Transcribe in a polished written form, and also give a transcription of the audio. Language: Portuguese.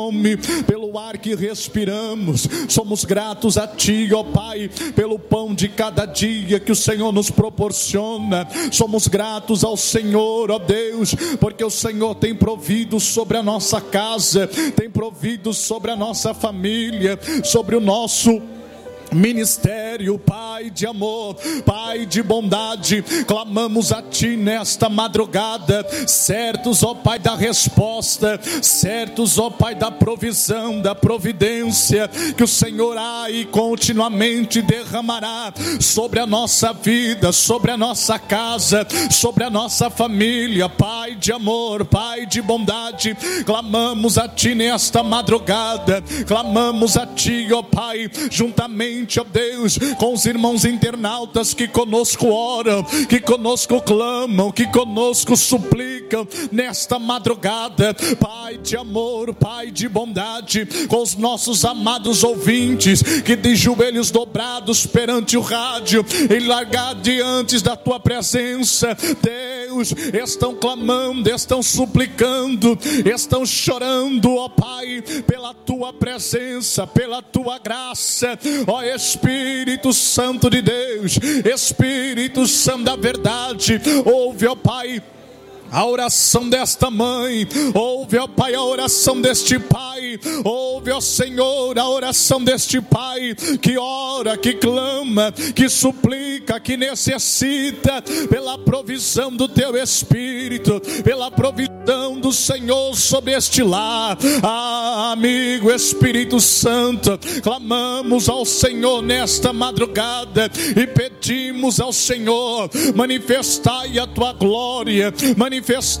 pelo ar que respiramos. Somos gratos a Ti, ó Pai, pelo pão de cada dia que o Senhor nos proporciona. Somos gratos ao Senhor, ó Deus, porque o Senhor tem provido sobre a nossa casa, tem provido sobre a nossa família, sobre o nosso ministério. Pai de amor, Pai de bondade, clamamos a Ti nesta madrugada, certos, ó Pai, da resposta, certos, ó Pai, da provisão, da providência, que o Senhor aí continuamente derramará sobre a nossa vida, sobre a nossa casa, sobre a nossa família. Pai de amor, Pai de bondade, clamamos a Ti nesta madrugada, clamamos a Ti, ó Pai, juntamente, ó Deus, com os irmãos internautas que conosco oram, que conosco clamam, que conosco suplicam nesta madrugada. Pai de amor, Pai de bondade, com os nossos amados ouvintes que de joelhos dobrados perante o rádio e largar diante da Tua presença, Deus, estão clamando, estão suplicando, estão chorando, ó Pai, pela Tua presença, pela Tua graça, ó Espírito Santo de Deus, Espírito Santo da verdade, ouve, ó Pai, a oração desta mãe, ouve, ó Pai, a oração deste pai, ouve, ó Senhor, a oração deste pai, que ora, que clama, que suplica, que necessita, pela provisão do Teu Espírito, pela provisão do Senhor sobre este lar. Amigo Espírito Santo, clamamos ao Senhor nesta madrugada, e pedimos ao Senhor, manifestai a Tua glória, manifestai